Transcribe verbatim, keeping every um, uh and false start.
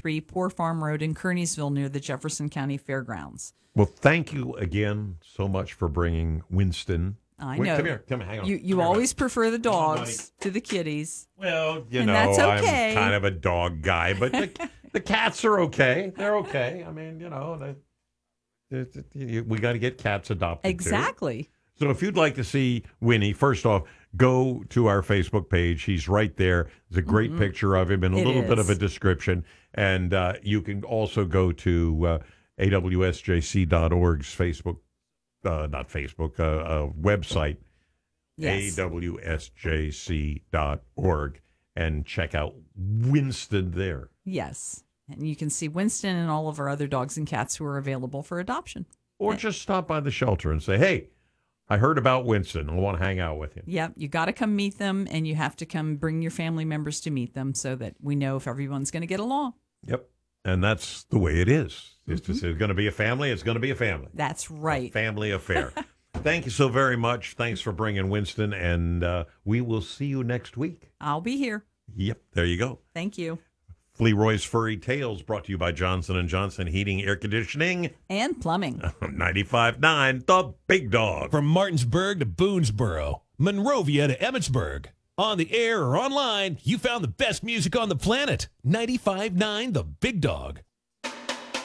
three Poor Farm Road in Kearneysville near the Jefferson County Fairgrounds. Well, thank you again so much for bringing Winston. I Wait, know. Come here. Come here. Hang on. You you Come always here, prefer the on, dogs to the kitties. Well, you And know, that's okay. I'm kind of a dog guy, but the, the cats are okay. They're okay. I mean, you know, they, they, they, we got to get cats adopted, Exactly. too. So if you'd like to see Winnie, first off, go to our Facebook page. He's right there. There's a great mm-hmm. picture of him and a it little is. bit of a description. And uh, you can also go to uh, A W S J C dot org's Facebook, uh, not Facebook, uh, uh, website, yes. A W S J C dot org, and check out Winston there. Yes. And you can see Winston and all of our other dogs and cats who are available for adoption. Or just stop by the shelter and say, hey, I heard about Winston. I want to hang out with you. Yep. You got to come meet them, and you have to come bring your family members to meet them so that we know if everyone's going to get along. Yep. And that's the way it is. It's Mm-hmm. just, it's going to be a family. It's going to be a family. That's right. A family affair. Thank you so very much. Thanks for bringing Winston, and uh, we will see you next week. I'll be here. Yep. There you go. Thank you. Fleroy's Furry Tales, brought to you by Johnson and Johnson Heating, Air Conditioning, and Plumbing. ninety-five point nine, The Big Dog. From Martinsburg to Boonesboro, Monrovia to Emmitsburg. On the air or online, you found the best music on the planet. ninety-five point nine, The Big Dog.